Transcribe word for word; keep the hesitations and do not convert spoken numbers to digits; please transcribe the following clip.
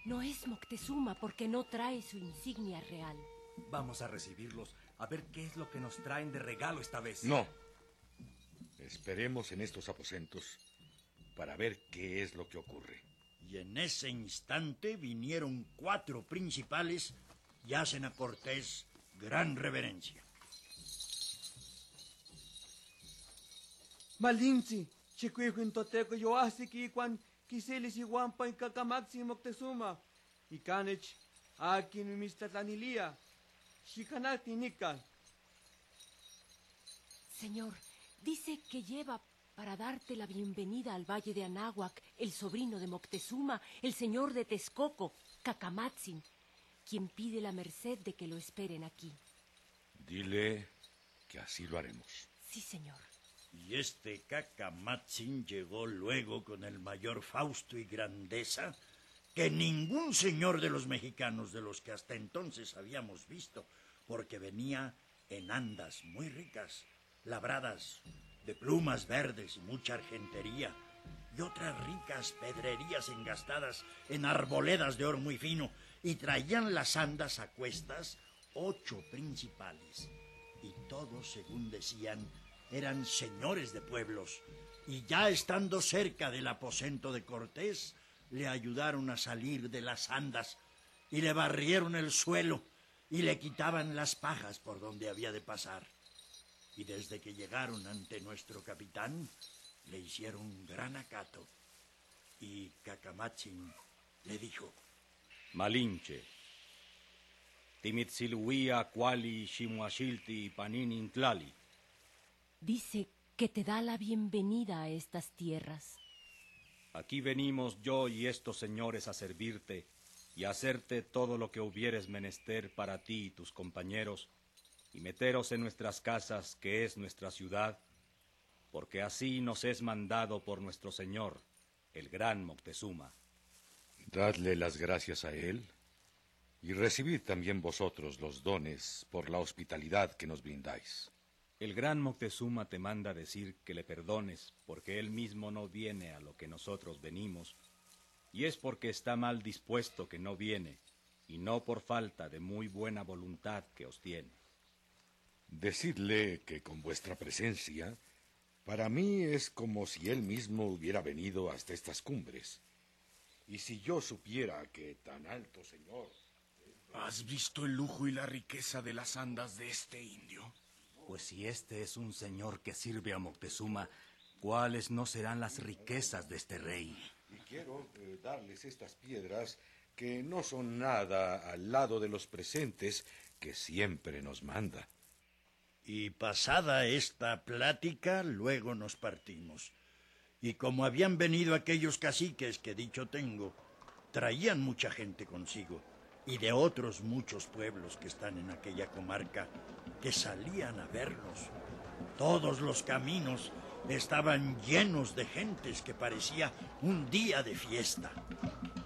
No es Moctezuma porque no trae su insignia real. Vamos a recibirlos, a ver qué es lo que nos traen de regalo esta vez. No. Esperemos en estos aposentos para ver qué es lo que ocurre. Y en ese instante vinieron cuatro principales y hacen a Cortés gran reverencia. Malinche, chiquihuin toteco yo hace que cuan quiselis y guampa en Cacamaxi Moctezuma. Y canech, aquí en mi mistatanilia, chicanati nical. Señor, dice que lleva para darte la bienvenida al valle de Anáhuac el sobrino de Moctezuma, el señor de Texcoco, Cacamatzin, quien pide la merced de que lo esperen aquí. Dile que así lo haremos. Sí, señor. Y este Cacamatzin llegó luego con el mayor fausto y grandeza que ningún señor de los mexicanos de los que hasta entonces habíamos visto, porque venía en andas muy ricas, labradas de plumas verdes y mucha argentería, y otras ricas pedrerías engastadas en arboledas de oro muy fino, y traían las andas a cuestas ocho principales, y todos, según decían, eran señores de pueblos, y ya estando cerca del aposento de Cortés, le ayudaron a salir de las andas, y le barrieron el suelo, y le quitaban las pajas por donde había de pasar. Y desde que llegaron ante nuestro capitán, le hicieron gran acato. Y Cacamatzin le dijo: Malinche, Timitzilhuia, Cuali, Ximuaxilti, Paninin, Tlali. Dice que te da la bienvenida a estas tierras. Aquí venimos yo y estos señores a servirte y a hacerte todo lo que hubieres menester para ti y tus compañeros, y meteros en nuestras casas, que es nuestra ciudad, porque así nos es mandado por nuestro señor, el gran Moctezuma. Dadle las gracias a él, y recibid también vosotros los dones por la hospitalidad que nos brindáis. El gran Moctezuma te manda decir que le perdones, porque él mismo no viene a lo que nosotros venimos, y es porque está mal dispuesto que no viene, y no por falta de muy buena voluntad que os tiene. Decidle que con vuestra presencia, para mí es como si él mismo hubiera venido hasta estas cumbres. Y si yo supiera que tan alto señor... ¿Has visto el lujo y la riqueza de las andas de este indio? Pues si este es un señor que sirve a Moctezuma, ¿cuáles no serán las riquezas de este rey? Y quiero eh, darles estas piedras que no son nada al lado de los presentes que siempre nos manda. Y pasada esta plática, luego nos partimos. Y como habían venido aquellos caciques que dicho tengo, traían mucha gente consigo, y de otros muchos pueblos que están en aquella comarca, que salían a verlos. Todos los caminos estaban llenos de gentes que parecía un día de fiesta.